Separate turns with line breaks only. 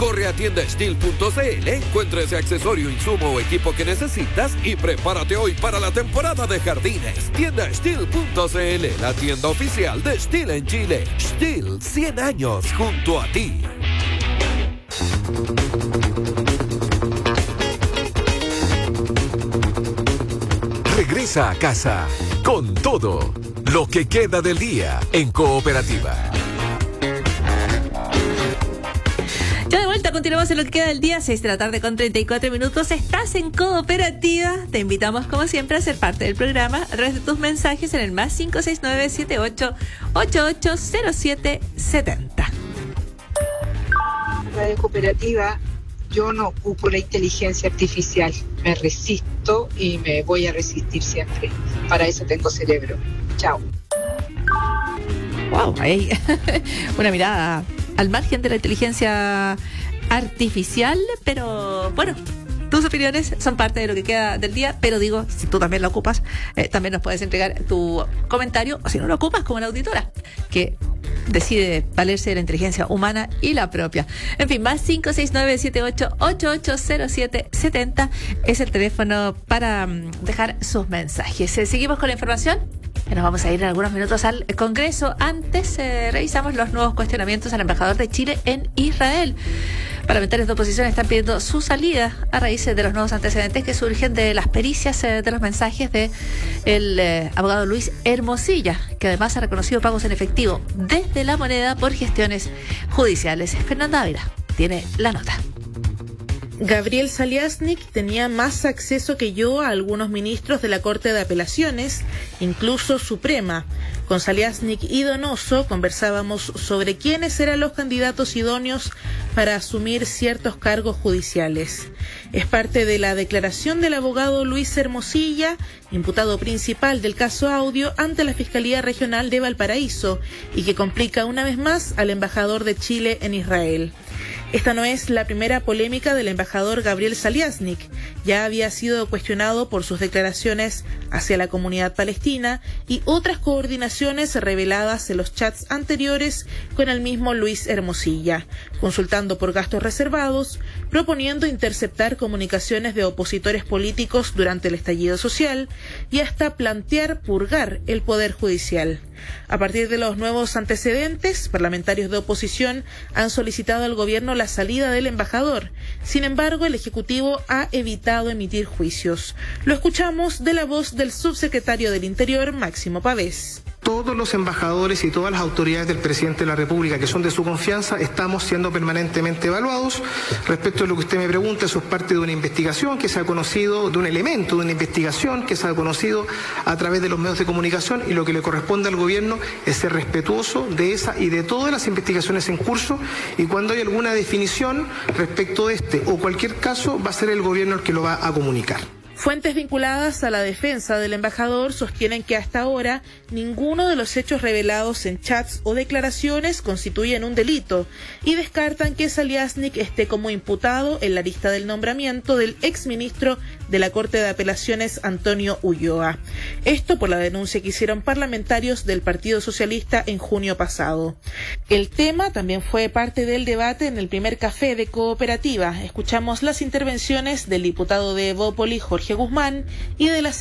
Corre a tiendasteel.cl, encuentra ese accesorio, insumo o equipo que necesitas y prepárate hoy para la temporada de jardines. Tiendasteel.cl, la tienda oficial de Stihl en Chile. Stihl, 100 años junto a ti.
Regresa a casa con todo lo que queda del día en Cooperativa.
Ya de vuelta, continuamos en lo que queda del día, 6 de la tarde con 34 minutos. Estás en Cooperativa. Te invitamos, como siempre, a ser parte del programa a través de tus mensajes en el más 569-78880770.
Radio Cooperativa, yo no ocupo la inteligencia artificial. Me resisto y me voy a resistir siempre. Para eso tengo cerebro. Chao.
Wow, ahí una mirada al margen de la inteligencia artificial, pero bueno, tus opiniones son parte de lo que queda del día, pero digo, si tú también la ocupas, también nos puedes entregar tu comentario, o si no lo ocupas, como la auditora, que decide valerse de la inteligencia humana y la propia. En fin, más 569-78880770 es el teléfono para dejar sus mensajes. Seguimos con la información. Nos vamos a ir en algunos minutos al Congreso. Antes revisamos los nuevos cuestionamientos al embajador de Chile en Israel. Parlamentarios de oposición están pidiendo su salida a raíz de los nuevos antecedentes que surgen de las pericias de los mensajes de el abogado Luis Hermosilla, que además ha reconocido pagos en efectivo desde La Moneda por gestiones judiciales. Fernanda Ávila tiene la nota.
Gabriel Saliasnik tenía más acceso que yo a algunos ministros de la Corte de Apelaciones, incluso Suprema. Con Saliasnik y Donoso conversábamos sobre quiénes eran los candidatos idóneos para asumir ciertos cargos judiciales. Es parte de la declaración del abogado Luis Hermosilla, imputado principal del caso Audio ante la Fiscalía Regional de Valparaíso, y que complica una vez más al embajador de Chile en Israel. Esta no es la primera polémica del embajador Gabriel Saliasnik. Ya había sido cuestionado por sus declaraciones hacia la comunidad palestina y otras coordinaciones reveladas en los chats anteriores con el mismo Luis Hermosilla, consultando por gastos reservados, proponiendo interceptar comunicaciones de opositores políticos durante el estallido social y hasta plantear purgar el Poder Judicial. A partir de los nuevos antecedentes, parlamentarios de oposición han solicitado al gobierno la salida del embajador. Sin embargo, el Ejecutivo ha evitado emitir juicios. Lo escuchamos de la voz del subsecretario del Interior, Máximo Pavés.
Todos los embajadores y todas las autoridades del presidente de la República que son de su confianza estamos siendo permanentemente evaluados. Respecto a lo que usted me pregunta, eso es parte de una investigación que se ha conocido, de un elemento de una investigación que se ha conocido a través de los medios de comunicación, y lo que le corresponde al gobierno es ser respetuoso de esa y de todas las investigaciones en curso, y cuando hay alguna definición respecto de este o cualquier caso va a ser el gobierno el que lo va a comunicar.
Fuentes vinculadas a la defensa del embajador sostienen que hasta ahora ninguno de los hechos revelados en chats o declaraciones constituyen un delito y descartan que Saliasnik esté como imputado en la lista del nombramiento del exministro de la Corte de Apelaciones, Antonio Ulloa. Esto por la denuncia que hicieron parlamentarios del Partido Socialista en junio pasado. El tema también fue parte del debate en el primer café de Cooperativa. Escuchamos las intervenciones del diputado de Evópoli, Jorge Guzmán, y de la